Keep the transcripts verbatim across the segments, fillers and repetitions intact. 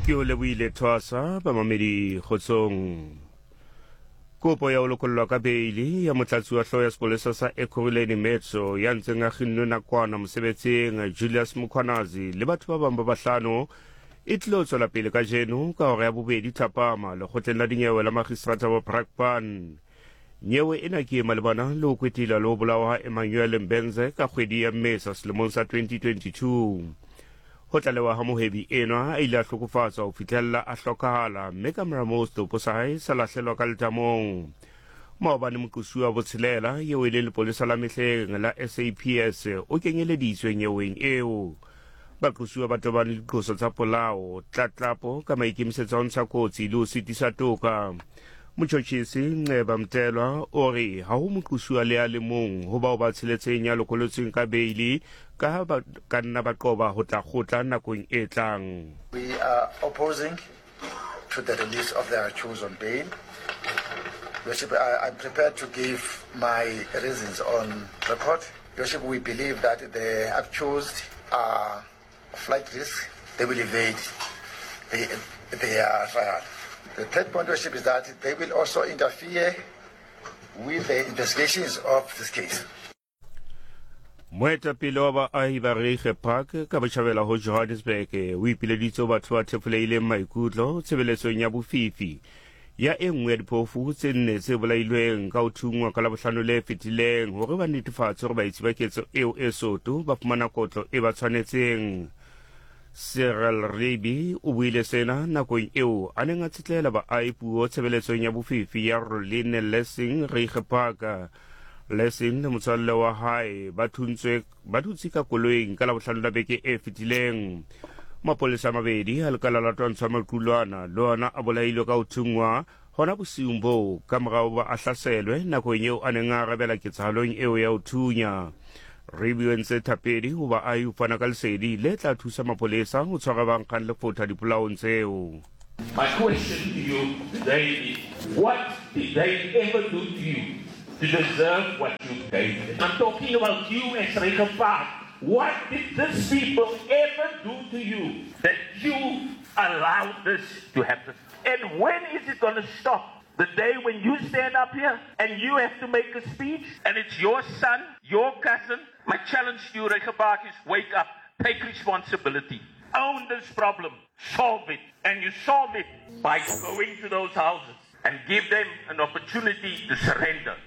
Ke o lebohile Thwasa bamamedi kgotsong. Kopo ya ho lokollwa ka beili ya motlatsi wa hlooho ya sepolesa sa Ekurhuleni Metso ya ntseng a kginnwe nakwana mosebetsing Julius Mkhwanazi le batho ba bang ba bahlano e tlilo tswela pele ka jeno ka hora ya bobedi thapama lekgotleng la dinyewe la magistrata wa Brakpan. Nyewe ena ke malebana le ho kwetila le ho bolawa ha Emmanuel Mbenze ka kgwedi ya Mmesa selemong sa twenty twenty-two. Ho tlalewa ha mohebi enwa a ile a hlokofatswa ho fihlella a hlokahala mme ka mora moo setopo sa hae sa lahlehelwa ka letamong. Maobane moqosi wa botshelela eo e leng lepolesa la mehleng la S A P S o kenyeleditswe nyeweng eo. Baqosuwa ba tobane le diqoso tsa polao tlatlapo ka maikemisetso a ho ntsha kotsi le ho sitisa toka. Motjhotjhisi Nceba Mtelwa o re ha ho moqosuwa le a le mong ho bao ba tsheletseng ya lokolotsweng ka beili ka ha ba ka nna ba qoba ho tla kgotla nakong e tlang. We are opposing to the release of the accused on bail. Worship, I, I'm prepared to give my reasons on record. Worship, we believe that the accused are flight risk. They will evade the, their trial. The third point, Worship, is that they will also interfere with the investigations of this case. Moetapele wa baahi ba Reiche Park ka Botjhabela ho Johannesburg o ipileditse ho batho ba thefoleileng maikutlo tshebeletsong ya bofifi ya e nngwe ya diphofu tse nne tse bolailweng ka ho thungwa ka Labohlano le fetileng hore ba netefatse hore baitsi ba ketso eo e soto ba fumana kotlo e ba tshwanetseng. Cyril Ribi o buile sena nakong eo a neng a tsetlela baahi puo tshebeletsong ya bofifi ya Roline Lessing Reiche Park. Lessing le motswalle wa hae ba thuntswe ba dutse ka koloing ka Labohlano la beke e fetileng. Mapolesa a mabedi a lekala la twantsho maqulwana le ona a bolailwe ka ho thungwa hona bosiung boo ka morao ba a hlaselwe nakong eo a neng a arabela ketsahalong eo ya ho thunya. Ribi o entse thapedi ho baahi ho fana ka lesedi le tla thusa mapolesa ho tshwara ba nkgang lefotha dipolaong tseo. My question to you today is, what did they ever do to you to deserve what you gave them? I'm talking about you as Reiche Park. What did these people ever do to you that you allowed this to happen? And when is it going to stop? The day when you stand up here and you have to make a speech and it's your son, your cousin. My challenge to you, Reiche Park, is wake up, take responsibility, own this problem, solve it. And you solve it by going to those houses and give them an opportunity to surrender.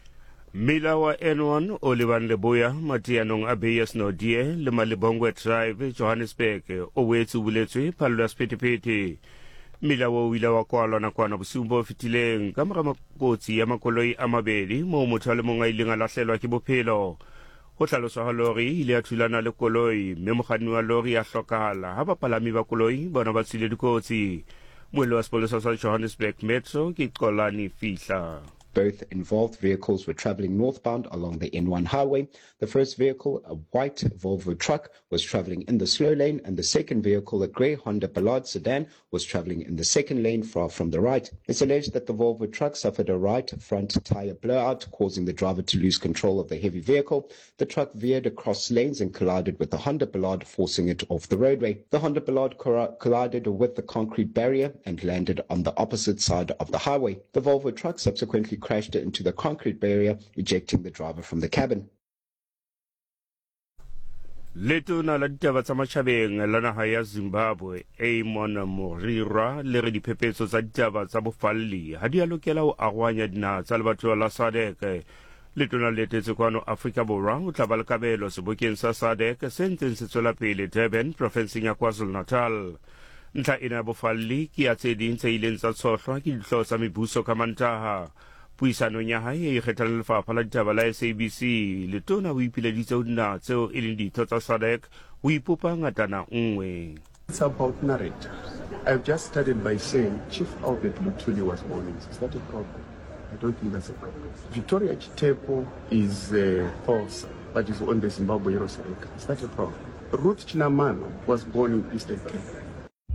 Mila wa N one Olivan Leboya Matianong Abeyas Nodie le Malibongwe Drive Johannesburg o wetsu buletswe phallo ya sephethephethe. Mila wa wila wa kwalwa nakwana bosumbo fitileng ka mora makotsi ya makoloi a mabedi moo motho a le mong a ileng a lahlehelwa ke bophelo. Ho hlaloswa ha lori ile ya thulana le koloi mme mokganni wa lori a hlokahala ha bapalami ba koloi bona ba tswile dikotsi. Moelo wa sepolesa sa Johannesburg Metro ke Xolani Fihla. Both involved vehicles were traveling northbound along the N one highway. The first vehicle, a white Volvo truck, was traveling in the slow lane, and the second vehicle, a grey Honda Ballard sedan, was traveling in the second lane far from the right. It's alleged that the Volvo truck suffered a right front tyre blowout, causing the driver to lose control of the heavy vehicle. The truck veered across lanes and collided with the Honda Ballard, forcing it off the roadway. The Honda Ballard collided with the concrete barrier and landed on the opposite side of the highway. The Volvo truck subsequently crashed into the concrete barrier, ejecting the driver from the cabin. Letona la ditaba tsa matjhabeng la naha ya Zimbabwe Amon Morirwa le re diphephetso tsa ditaba tsa bofalli ha di a lokela ho arwanya dinaha tsa lebatho la S A D C. Letona le etetse kwano Afrika Borwa ho tla ba le kabelo sebokeng sa S A D C se ntseng se tswela pele Durban provinseng ya KwaZulu-Natal. Ntlha ena ya bofalli ke ya tse ding tse ileng tsa tshohlwa ke dihlooho tsa mebuso ka Mantaha. Puisanong ya hae e ikgethang lefapha la ditaba la S A B C letona o ipileditse ho dinaha tseo e leng ditho tsa S A D C ho ipopa ngatana nngwe. It's about narrative. I've just started by saying Chief Albert Luthuli was born. Is that a problem? I don't think that's a problem. Victoria Chitepo is uh, false, but is on the Zimbabwe Heroes. Is that a problem? Ruth Chinamano was born in Eastern Cape.